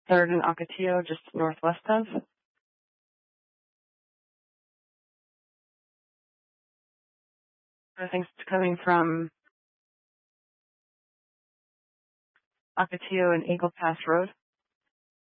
3rd and Ocotillo, just northwest of. I think it's coming from Ocotillo and Eagle Pass Road.